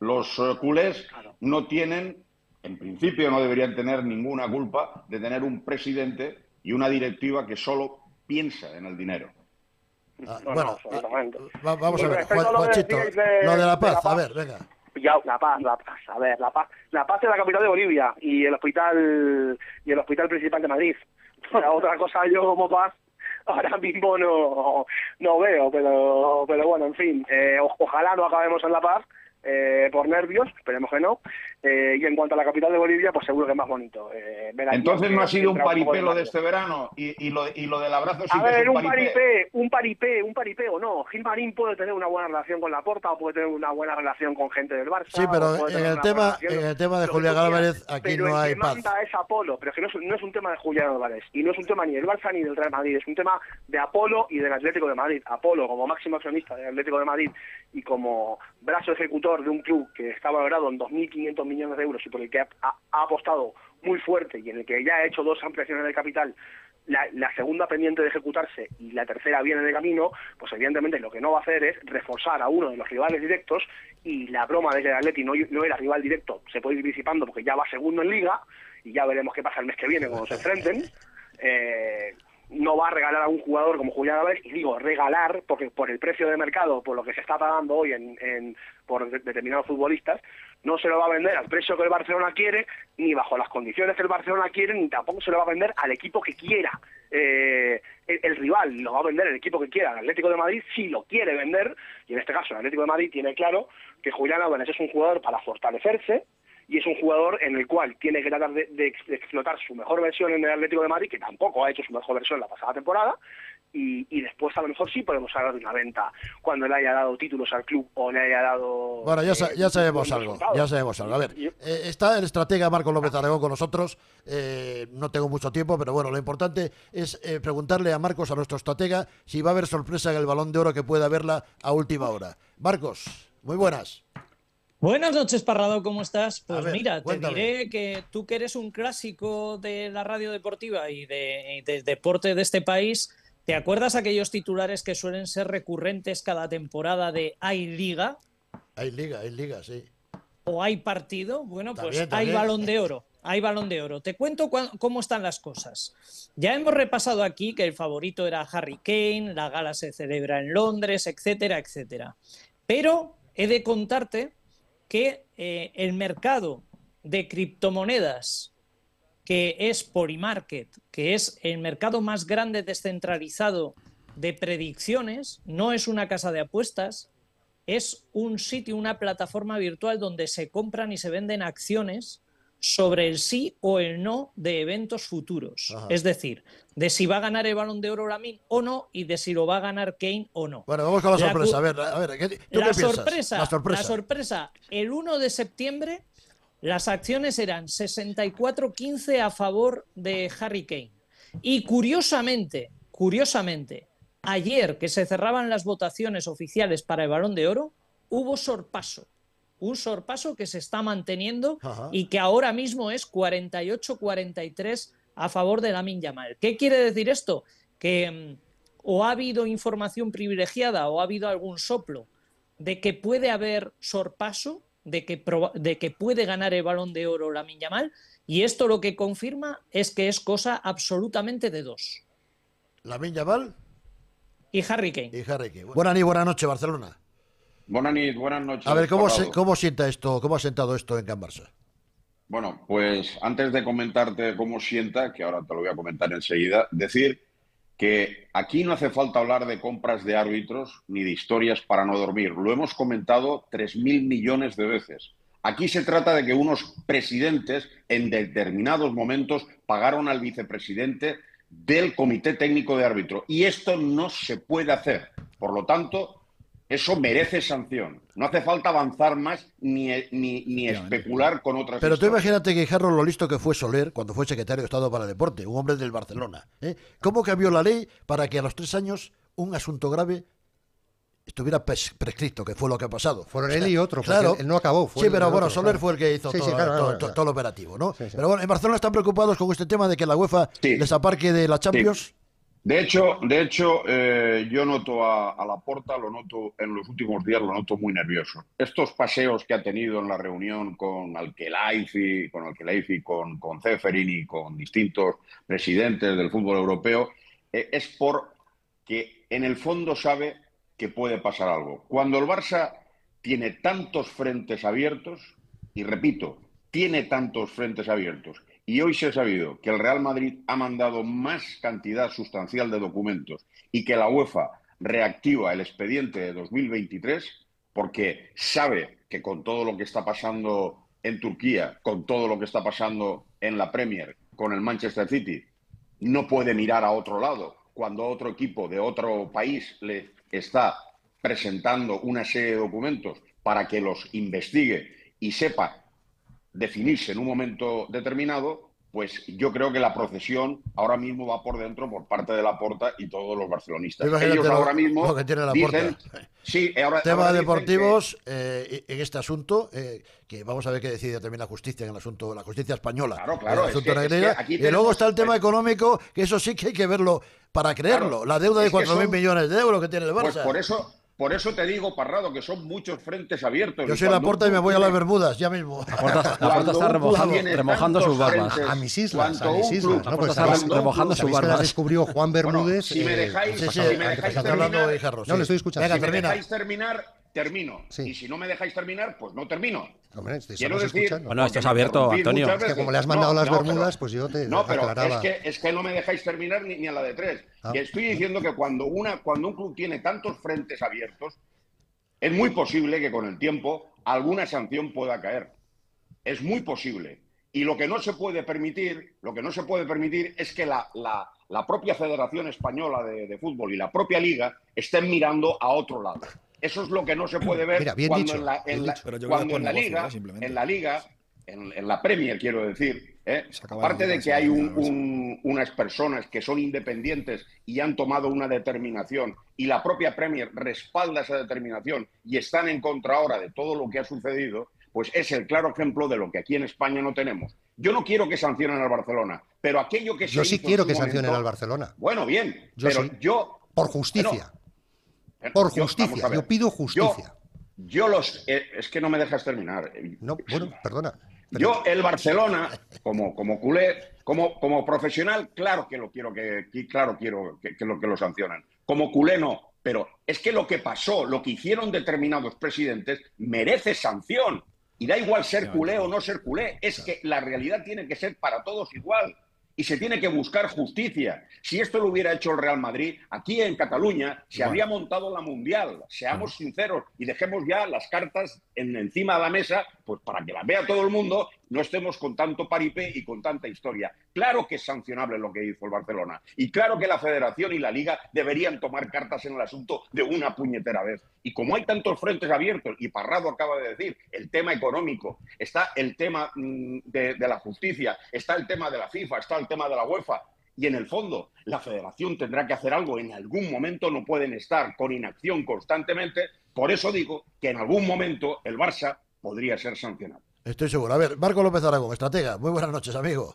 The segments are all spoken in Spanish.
Los culés Claro. no tienen, en principio no deberían tener ninguna culpa de tener un presidente y una directiva que solo piensa en el dinero. No, absolutamente. Vamos Y a ver, respecto a lo que Juanchito, decíais lo de la La paz, a Paz, ver, venga. ya, La Paz. A ver, La Paz es la capital de Bolivia y el hospital principal de Madrid. Para otra cosa yo como paz ahora mismo no veo, pero bueno, en fin, ojalá no acabemos en La Paz. Por nervios, esperemos que no. Y en cuanto a la capital de Bolivia, pues seguro que es más bonito. Entonces no ha sido un paripé de este verano y lo del abrazo sí a que ver, es un paripé. un paripé o no. Gilmarín puede tener una buena relación con Laporta o puede tener una buena relación con gente del Barça. Sí, pero en el tema de Julián Álvarez aquí no hay paz. Pero es Apolo, pero es que no es un tema de Julián Álvarez y no es un tema ni del Barça ni del Real Madrid, es un tema de Apolo y del Atlético de Madrid. Apolo como máximo accionista del Atlético de Madrid y como brazo ejecutor de un club que está valorado en 2.500 millones de euros y por el que ha apostado muy fuerte y en el que ya ha hecho 2 ampliaciones de capital, la segunda pendiente de ejecutarse y la tercera viene de camino, pues evidentemente lo que no va a hacer es reforzar a uno de los rivales directos, y la broma de que el Atleti no era rival directo se puede ir disipando porque ya va segundo en Liga y ya veremos qué pasa el mes que viene cuando se enfrenten. No va a regalar a un jugador como Julián Álvarez, y digo regalar porque por el precio de mercado, por lo que se está pagando hoy por determinados futbolistas, no se lo va a vender al precio que el Barcelona quiere, ni bajo las condiciones que el Barcelona quiere, ni tampoco se lo va a vender al equipo que quiera. El rival lo va a vender el equipo que quiera. El Atlético de Madrid sí lo quiere vender, y en este caso el Atlético de Madrid tiene claro que Julián Álvarez es un jugador para fortalecerse, y es un jugador en el cual tiene que tratar de explotar su mejor versión en el Atlético de Madrid, que tampoco ha hecho su mejor versión la pasada temporada, y después a lo mejor sí podemos hablar de una venta cuando le haya dado títulos al club o le haya dado... Bueno, ya sabemos algo, A ver, está el estratega Marcos López Aragón con nosotros. No tengo mucho tiempo, pero bueno, lo importante es preguntarle a Marcos, a nuestro estratega, si va a haber sorpresa en el Balón de Oro, que pueda haberla a última hora. Marcos, muy buenas. Buenas noches, Parrado, ¿cómo estás? Pues mira, cuéntame. te diré que tú, que eres un clásico de la radio deportiva y del deporte de este país, ¿te acuerdas aquellos titulares que suelen ser recurrentes cada temporada de ¿hay liga? Hay liga, sí. ¿O hay partido? Bueno, pues También. hay Balón de Oro. Hay Balón de Oro. Te cuento cómo están las cosas. Ya hemos repasado aquí que el favorito era Harry Kane, la gala se celebra en Londres, etcétera, etcétera. Pero he de contarte que el mercado de criptomonedas, que es Polymarket, que es el mercado más grande descentralizado de predicciones, no es una casa de apuestas, es un sitio, una plataforma virtual donde se compran y se venden acciones sobre el sí o el no de eventos futuros. Ajá. Es decir, de si va a ganar el Balón de Oro Lamine o no, y de si lo va a ganar Kane o no. Bueno, vamos con la sorpresa. A ver, ¿tú qué piensas? La sorpresa, el 1 de septiembre las acciones eran 64-15 a favor de Harry Kane. Y curiosamente, ayer que se cerraban las votaciones oficiales para el Balón de Oro, hubo sorpaso. Un sorpaso que se está manteniendo. Ajá. Y que ahora mismo es 48-43 a favor de Lamine Yamal. ¿Qué quiere decir esto? Que o ha habido información privilegiada o ha habido algún soplo de que puede haber sorpaso, de que puede ganar el Balón de Oro Lamine Yamal, y esto lo que confirma es que es cosa absolutamente de dos. Lamine Yamal y Harry Kane. Buenas noches, Barcelona. Buenas noches. A ver, ¿cómo sienta esto? ¿Cómo ha sentado esto en Can Barça? Bueno, pues antes de comentarte cómo sienta, que ahora te lo voy a comentar enseguida, decir que aquí no hace falta hablar de compras de árbitros ni de historias para no dormir. Lo hemos comentado 3.000 millones de veces. Aquí se trata de que unos presidentes en determinados momentos pagaron al vicepresidente del Comité Técnico de Árbitro. Y esto no se puede hacer. Por lo tanto, eso merece sanción. No hace falta avanzar más ni especular con otras Pero historias. tú imagínate, Guijarro, lo listo que fue Soler cuando fue secretario de Estado para el Deporte, un hombre del Barcelona. ¿Cómo cambió la ley para que a los 3 años un asunto grave estuviera prescrito, que fue lo que ha pasado? Fueron él y otro, claro. Él no acabó. Sí, pero bueno, Soler fue el que hizo todo el operativo, ¿no? Sí. Pero bueno, en Barcelona están preocupados con este tema de que la UEFA les aparque de la Champions. De hecho, yo noto a Laporta, lo noto en los últimos días, lo noto muy nervioso. Estos paseos que ha tenido en la reunión con Al-Khelaifi, con Ceferin y con distintos presidentes del fútbol europeo, es porque en el fondo sabe que puede pasar algo. Cuando el Barça tiene tantos frentes abiertos, y repito, tiene tantos frentes abiertos, y hoy se ha sabido que el Real Madrid ha mandado más cantidad sustancial de documentos y que la UEFA reactiva el expediente de 2023 porque sabe que con todo lo que está pasando en Turquía, con todo lo que está pasando en la Premier, con el Manchester City, no puede mirar a otro lado cuando otro equipo de otro país le está presentando una serie de documentos para que los investigue y sepa definirse en un momento determinado. Pues yo creo que la procesión ahora mismo va por dentro por parte de Laporta y todos los barcelonistas. Ellos ahora mismo lo que tiene Laporta. Sí, temas deportivos en este asunto, que vamos a ver qué decide también la justicia en el asunto, la justicia española. Claro, el asunto y luego está el tema económico, que eso sí que hay que verlo para creerlo. Claro, la deuda de 4.000 millones de euros que tiene el Barça. Pues por eso te digo, Parrado, que son muchos frentes abiertos. Yo soy Laporta y me voy a las Bermudas, ya mismo. Laporta está remojando sus barbas. A mis islas. No, pues está remojando sus barbas. Descubrió Juan Bermúdez. Bueno, si me dejáis terminar, no, le estoy escuchando. Venga, si me dejáis terminar, termino. Sí. Y si no me dejáis terminar, pues no termino. Hombre, quiero decir, bueno, esto es abierto, Antonio. Es que como le has mandado las Bermudas, pues yo te aclaraba. Es que no me dejáis terminar ni a la de tres. Que estoy diciendo que cuando un club tiene tantos frentes abiertos, es muy posible que con el tiempo alguna sanción pueda caer. Es muy posible. Y lo que no se puede permitir es que la propia Federación Española de Fútbol y la propia Liga estén mirando a otro lado. Eso es lo que no se puede ver. Mira, cuando en la Liga, en la Premier, quiero decir, aparte de que hay unas personas que son independientes y han tomado una determinación y la propia Premier respalda esa determinación y están en contra ahora de todo lo que ha sucedido, pues es el claro ejemplo de lo que aquí en España no tenemos. Yo no quiero que sancionen al Barcelona, pero aquello que yo sí quiero que sancionen al Barcelona. Bueno, bien, por justicia. Por justicia, yo pido justicia. Es que no me dejas terminar. No, bueno, perdona. Yo, el Barcelona, como culé, como profesional, claro que quiero que lo sancionen. Como culé no, pero es que lo que pasó, lo que hicieron determinados presidentes, merece sanción. Y da igual ser culé o no ser culé, es que la realidad tiene que ser para todos igual. Y se tiene que buscar justicia. Si esto lo hubiera hecho el Real Madrid, aquí en Cataluña se habría montado la Mundial. Seamos sinceros y dejemos ya las cartas encima de la mesa, pues para que las vea todo el mundo, no estemos con tanto paripé y con tanta historia. Claro que es sancionable lo que hizo el Barcelona. Y claro que la Federación y la Liga deberían tomar cartas en el asunto de una puñetera vez. Y como hay tantos frentes abiertos, y Parrado acaba de decir, el tema económico, está el tema de la justicia, está el tema de la FIFA, está el tema de la UEFA, y en el fondo la Federación tendrá que hacer algo en algún momento, no pueden estar con inacción constantemente. Por eso digo que en algún momento el Barça podría ser sancionado. Estoy seguro. A ver, Marco López Aragón, estratega. Muy buenas noches, amigo.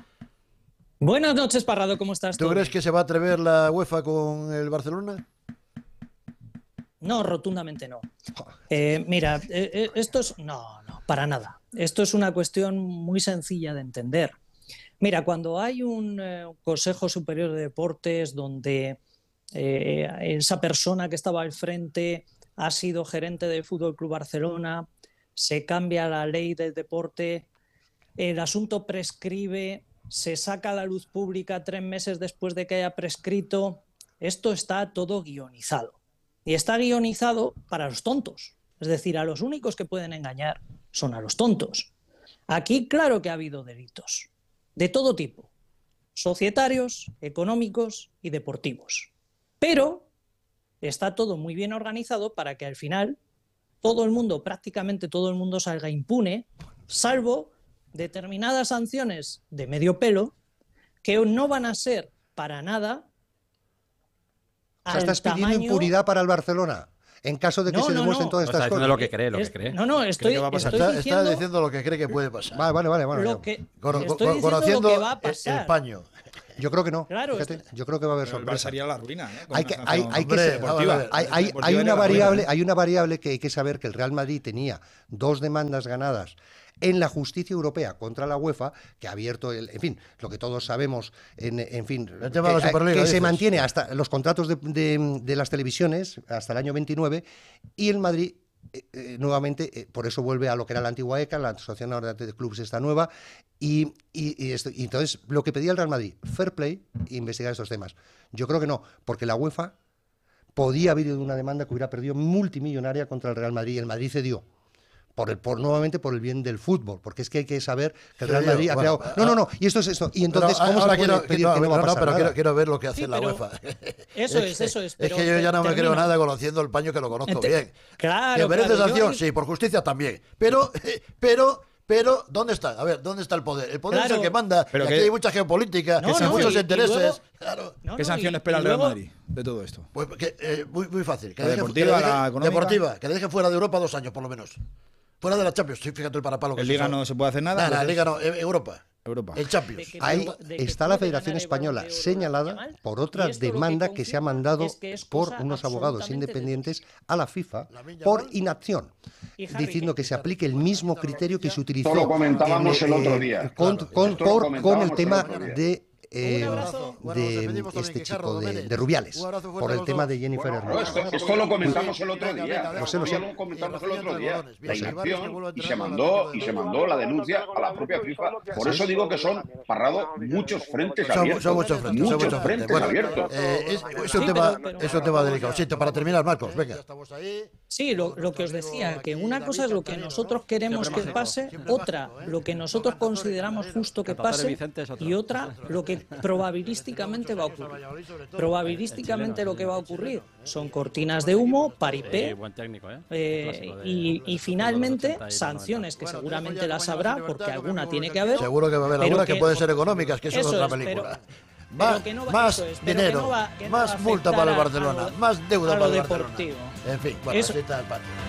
Buenas noches, Parrado, ¿cómo estás? ¿Tú crees que se va a atrever la UEFA con el Barcelona? No, rotundamente no. Mira, esto es... No, para nada. Esto es una cuestión muy sencilla de entender. Mira, cuando hay un Consejo Superior de Deportes donde esa persona que estaba al frente ha sido gerente del Fútbol Club Barcelona, se cambia la ley del deporte, el asunto prescribe, se saca a la luz pública 3 meses después de que haya prescrito, esto está todo guionizado. Y está guionizado para los tontos. Es decir, a los únicos que pueden engañar son a los tontos. Aquí claro que ha habido delitos, de todo tipo, societarios, económicos y deportivos. Pero está todo muy bien organizado para que al final todo el mundo, prácticamente todo el mundo salga impune, salvo determinadas sanciones de medio pelo que no van a ser para nada al tamaño... ¿Estás pidiendo impunidad para el Barcelona? En caso de que se demuestren todas estas cosas. Lo que cree, lo que cree. Está diciendo lo que cree que puede pasar. Vale. Estoy diciendo lo que va a pasar. El paño. Yo creo que no. Claro, fíjate, yo creo que va a haber sorpresa. Sería la ruina, ¿eh? Hay una variable que hay que saber, que el Real Madrid tenía 2 demandas ganadas en la justicia europea contra la UEFA, que ha abierto, en fin, lo que todos sabemos, en fin, que se mantiene hasta los contratos de las televisiones hasta el año 29, y el Madrid nuevamente, por eso vuelve a lo que era la antigua ECA, la Asociación de Clubes esta nueva, y entonces lo que pedía el Real Madrid, fair play, investigar estos temas. Yo creo que no, porque la UEFA podía haber ido una demanda que hubiera perdido multimillonaria contra el Real Madrid, y el Madrid cedió. Nuevamente por el bien del fútbol, porque es que hay que saber que el Real Madrid ha creado... No, y esto es esto. Y entonces, ¿cómo se puede pedir que no va a pasar nada? Quiero ver lo que hace la UEFA. Eso es. Es que yo ya no me creo nada conociendo el paño, que lo conozco bien. Claro, ¿Que merece sanción? Sí, por justicia también. Pero, ¿dónde está? A ver, ¿dónde está el poder? El poder es el que manda, y aquí hay mucha geopolítica, muchos intereses. ¿Qué sanción espera el Real Madrid de todo esto? Pues muy fácil. ¿La deportiva, la económica? Deportiva, que le deje fuera de Europa 2 años, por lo menos. Fuera de la Champions, fíjate el parapalo que ¿En Liga no se puede hacer nada? Nada, Liga no, Europa. El Champions. Ahí está la Federación Española señalada por otra demanda que se ha mandado por unos abogados independientes a la FIFA por inacción, diciendo que se aplique el mismo criterio que se utilizó. Esto lo comentábamos el otro día. Con el tema de este chico de Rubiales, por el tema de Jennifer Hermoso. Esto lo comentamos el otro día. Lo comentamos el otro día. La inacción, y se mandó la denuncia a la propia FIFA. Por eso digo que son, Parrado, muchos frentes abiertos. Son muchos frentes abiertos. Es un tema delicado. Sí, para terminar, Marcos, venga. Sí, lo que os decía, que una cosa es lo que nosotros queremos que pase, otra lo que nosotros consideramos justo que pase, y otra lo que probabilísticamente va a ocurrir. Probabilísticamente lo que va a ocurrir son cortinas de humo, paripé, y finalmente sanciones, que seguramente las habrá, porque alguna tiene que haber. Seguro que va a haber algunas que pueden ser económicas, que eso es otra película. Más dinero, más multa para el Barcelona, más deuda para el Barcelona. En fin, bueno, así está el patio.